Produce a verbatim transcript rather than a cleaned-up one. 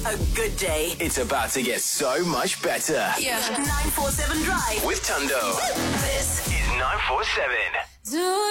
A good day. It's about to get so much better. Yeah. nine four seven Drive. With Tundo. This Is nine four seven. Do